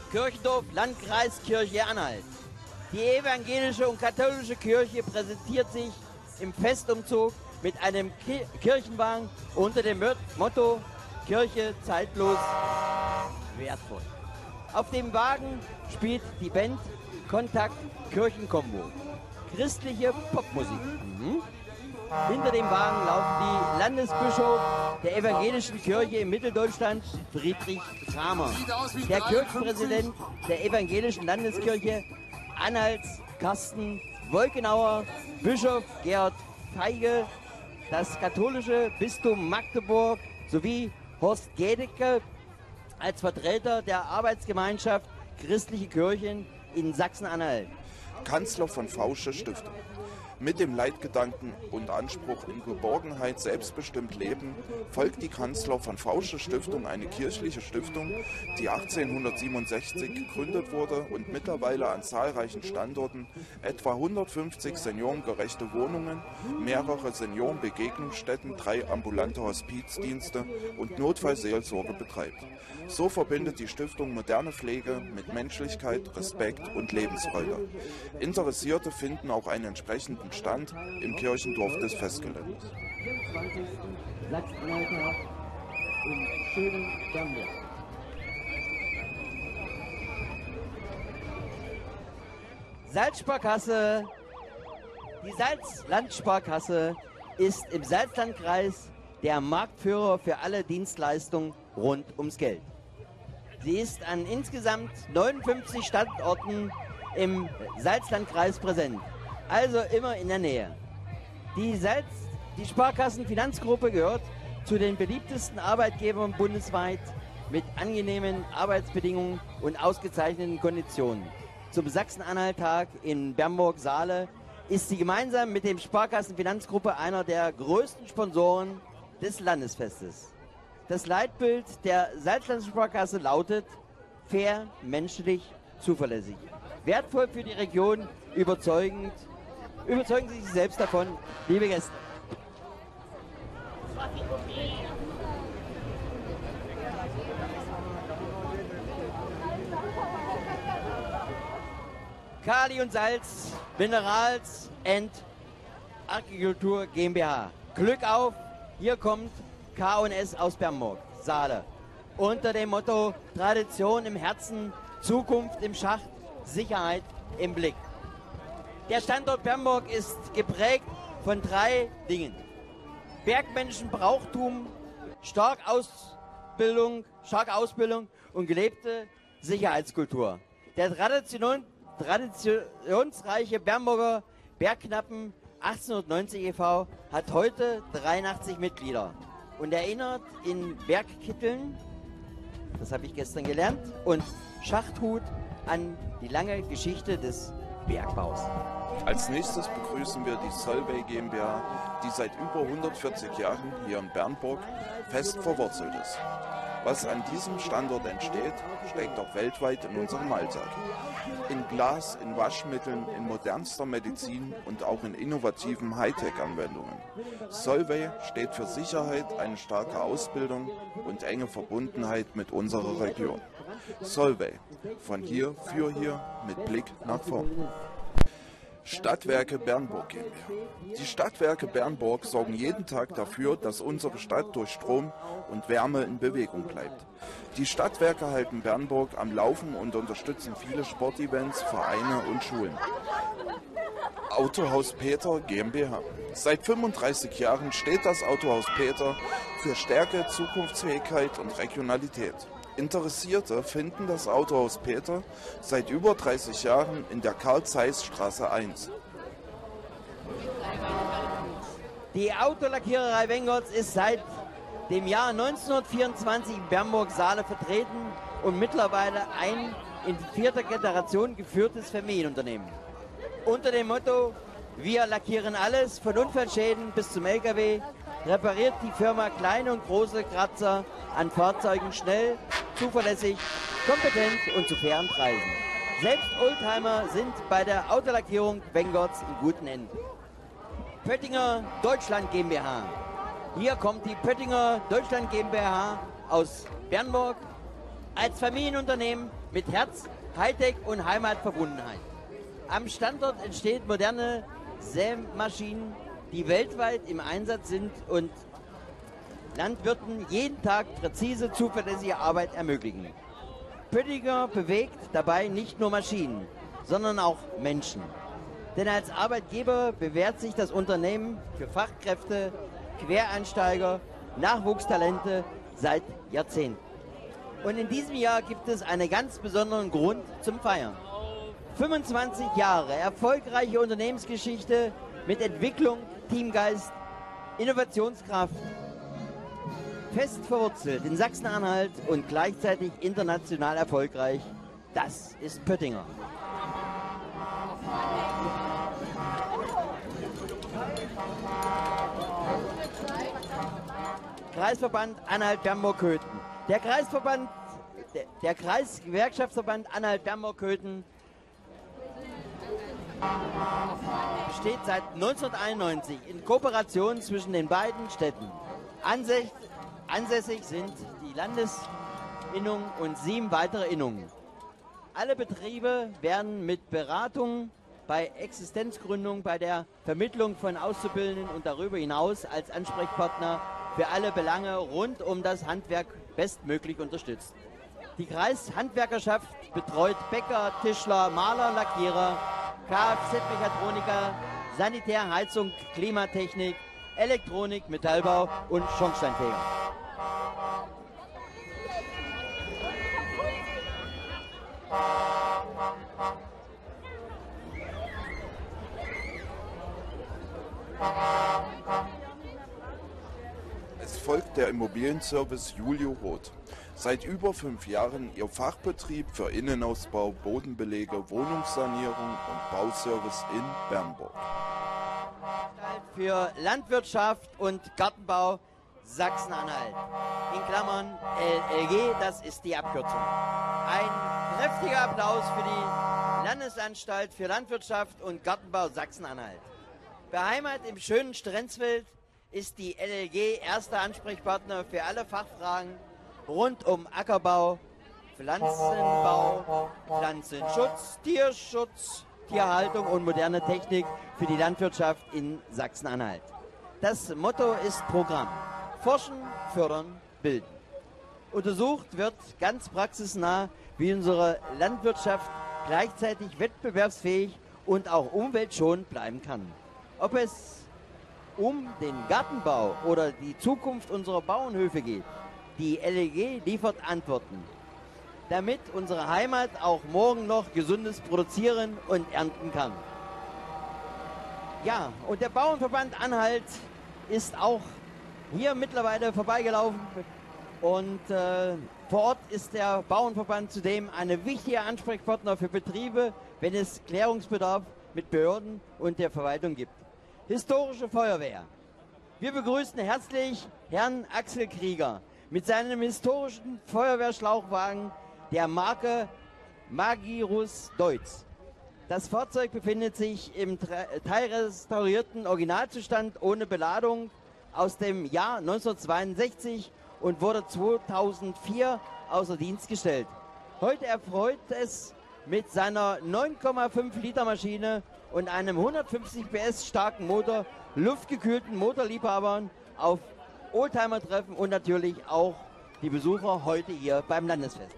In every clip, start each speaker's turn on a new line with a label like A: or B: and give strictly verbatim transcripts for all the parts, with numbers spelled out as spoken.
A: Kirchendorf, Landkreis Kirche Anhalt. Die evangelische und katholische Kirche präsentiert sich im Festumzug mit einem Ki- Kirchenwagen unter dem Motto Kirche zeitlos wertvoll. Auf dem Wagen spielt die Band Kontakt Kirchenkombo. Christliche Popmusik. Mhm. Hinter dem Wagen laufen die Landesbischof der evangelischen Kirche in Mitteldeutschland, Friedrich Kramer. Der Kirchenpräsident der evangelischen Landeskirche Anhalts, Carsten Wolkenauer, Bischof Gerhard Feige, das katholische Bistum Magdeburg sowie Horst Gedecke als Vertreter der Arbeitsgemeinschaft Christliche Kirchen in Sachsen-Anhalt.
B: Kanzler von Fausche Stiftung. Mit dem Leitgedanken und Anspruch in Geborgenheit selbstbestimmt leben, folgt die Kanzler von Fausche Stiftung eine kirchliche Stiftung, die achtzehnhundertsiebenundsechzig gegründet wurde und mittlerweile an zahlreichen Standorten etwa hundertfünfzig seniorengerechte Wohnungen, mehrere Seniorenbegegnungsstätten, drei ambulante Hospizdienste und Notfallseelsorge betreibt. So verbindet die Stiftung moderne Pflege mit Menschlichkeit, Respekt und Lebensfreude. Interessierte finden auch einen entsprechenden Stand im Kirchendorf des Festgeländes.
A: vierundzwanzigsten Sachsen-Anhalt im schönen Bernburg. Salzsparkasse. Die Salzlandsparkasse ist im Salzlandkreis der Marktführer für alle Dienstleistungen rund ums Geld. Sie ist an insgesamt neunundfünfzig Standorten im Salzlandkreis präsent, also immer in der Nähe. Die, Salz, die Sparkassenfinanzgruppe gehört zu den beliebtesten Arbeitgebern bundesweit mit angenehmen Arbeitsbedingungen und ausgezeichneten Konditionen. Zum Sachsen-Anhalt-Tag in Bernburg-Saale ist sie gemeinsam mit dem Sparkassenfinanzgruppe einer der größten Sponsoren des Landesfestes. Das Leitbild der Salzlandssparkasse lautet: fair, menschlich, zuverlässig. Wertvoll für die Region, überzeugend. Überzeugen Sie sich selbst davon, liebe Gäste. Kali und Salz, Minerals and Agrikultur GmbH. Glück auf, hier kommt K und S aus Bernburg, Saale. Unter dem Motto Tradition im Herzen, Zukunft im Schacht, Sicherheit im Blick. Der Standort Bernburg ist geprägt von drei Dingen: bergmännischen Brauchtum, stark Ausbildung, starke Ausbildung und gelebte Sicherheitskultur. Der Tradition, traditionsreiche Bernburger Bergknappen achtzehnhundertneunzig e V hat heute dreiundachtzig Mitglieder und erinnert in Bergkitteln, das habe ich gestern gelernt, und Schachthut an die lange Geschichte des Bergbaus.
B: Als nächstes begrüßen wir die Solvay GmbH, die seit über hundertvierzig Jahren hier in Bernburg fest verwurzelt ist. Was an diesem Standort entsteht, steckt auch weltweit in unserem Alltag. In Glas, in Waschmitteln, in modernster Medizin und auch in innovativen Hightech-Anwendungen. Solvay steht für Sicherheit, eine starke Ausbildung und enge Verbundenheit mit unserer Region. Solvay, von hier für hier mit Blick nach vorn. Stadtwerke Bernburg GmbH. Die Stadtwerke Bernburg sorgen jeden Tag dafür, dass unsere Stadt durch Strom und Wärme in Bewegung bleibt. Die Stadtwerke halten Bernburg am Laufen und unterstützen viele Sportevents, Vereine und Schulen. Autohaus Peter GmbH. Seit fünfunddreißig Jahren steht das Autohaus Peter für Stärke, Zukunftsfähigkeit und Regionalität. Interessierte finden das Autohaus Peter seit über dreißig Jahren in der Karl-Zeiss-Straße eins.
A: Die Autolackiererei Wengertz ist seit dem Jahr neunzehnhundertvierundzwanzig in Bernburg-Saale vertreten und mittlerweile ein in vierter Generation geführtes Familienunternehmen. Unter dem Motto "Wir lackieren alles, von Unfallschäden bis zum L K W", repariert die Firma kleine und große Kratzer an Fahrzeugen schnell, zuverlässig, kompetent und zu fairen Preisen. Selbst Oldtimer sind bei der Autolackierung Wengertz in guten Händen. Pöttinger Deutschland GmbH. Hier kommt die Pöttinger Deutschland GmbH aus Bernburg. Als Familienunternehmen mit Herz, Hightech und Heimatverbundenheit. Am Standort entstehen moderne Sämaschinen, die weltweit im Einsatz sind und Landwirten jeden Tag präzise, zuverlässige Arbeit ermöglichen. Pöttinger bewegt dabei nicht nur Maschinen, sondern auch Menschen. Denn als Arbeitgeber bewährt sich das Unternehmen für Fachkräfte, Quereinsteiger, Nachwuchstalente seit Jahrzehnten. Und in diesem Jahr gibt es einen ganz besonderen Grund zum Feiern. fünfundzwanzig Jahre erfolgreiche Unternehmensgeschichte mit Entwicklung, Teamgeist, Innovationskraft, fest verwurzelt in Sachsen-Anhalt und gleichzeitig international erfolgreich. Das ist Pöttinger. Kreisverband Anhalt-Bernburg-Köthen. Der Kreisverband, der, der Kreisgewerkschaftsverband Anhalt-Bernburg-Köthen besteht seit neunzehnhunderteinundneunzig in Kooperation zwischen den beiden Städten. Ansässig, ansässig sind die Landesinnung und sieben weitere Innungen. Alle Betriebe werden mit Beratung bei Existenzgründung, bei der Vermittlung von Auszubildenden und darüber hinaus als Ansprechpartner für alle Belange rund um das Handwerk bestmöglich unterstützt. Die Kreishandwerkerschaft betreut Bäcker, Tischler, Maler, Lackierer, Kfz-Mechatroniker, Sanitär, Heizung, Klimatechnik, Elektronik, Metallbau und Schornsteinfeger.
B: Es folgt der Immobilienservice Julio Roth. Seit über fünf Jahren Ihr Fachbetrieb für Innenausbau, Bodenbelege, Wohnungssanierung und Bauservice in Bernburg.
A: Für Landwirtschaft und Gartenbau Sachsen-Anhalt. In Klammern L L G, das ist die Abkürzung. Ein kräftiger Applaus für die Landesanstalt für Landwirtschaft und Gartenbau Sachsen-Anhalt. Beheimatet im schönen Strenzfeld ist die L L G erster Ansprechpartner für alle Fachfragen rund um Ackerbau, Pflanzenbau, Pflanzenschutz, Tierschutz, Tierhaltung und moderne Technik für die Landwirtschaft in Sachsen-Anhalt. Das Motto ist Programm: Forschen, fördern, bilden. Untersucht wird ganz praxisnah, wie unsere Landwirtschaft gleichzeitig wettbewerbsfähig und auch umweltschonend bleiben kann. Ob es um den Gartenbau oder die Zukunft unserer Bauernhöfe geht, die L L G liefert Antworten, damit unsere Heimat auch morgen noch Gesundes produzieren und ernten kann. Ja, und der Bauernverband Anhalt ist auch hier mittlerweile vorbeigelaufen und äh, vor Ort ist der Bauernverband zudem eine wichtige Ansprechpartner für Betriebe, wenn es Klärungsbedarf mit Behörden und der Verwaltung gibt. Historische Feuerwehr. Wir begrüßen herzlich Herrn Axel Krieger mit seinem historischen Feuerwehrschlauchwagen der Marke Magirus Deutz. Das Fahrzeug befindet sich im teilrestaurierten Originalzustand ohne Beladung aus dem Jahr neunzehnhundertzweiundsechzig und wurde zweitausendvier außer Dienst gestellt. Heute erfreut es mit seiner neun Komma fünf Liter Maschine und einem hundertfünfzig P S starken Motor luftgekühlten Motorliebhabern auf Oldtimer-Treffen und natürlich auch die Besucher heute hier beim Landesfest.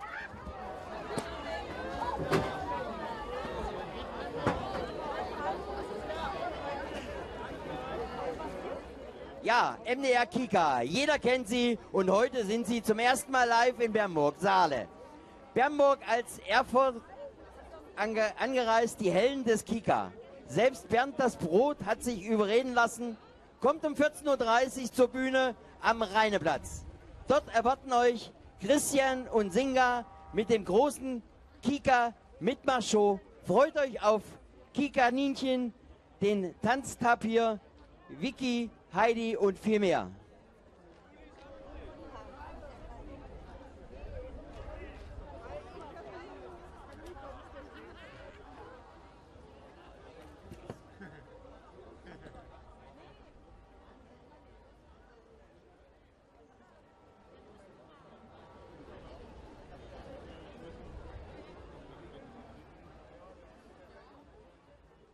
A: Ja, M D R Kika, jeder kennt sie und heute sind sie zum ersten Mal live in Bernburg, Saale. Bernburg als Erfurt ange angereist, die Helden des Kika. Selbst Bernd das Brot hat sich überreden lassen, kommt um vierzehn Uhr dreißig zur Bühne am Rheineplatz. Dort erwarten euch Christian und Singa mit dem großen Kika Mitmachshow. Freut euch auf Kika Nienchen, den Tanztapir, Vicky, Heidi und viel mehr.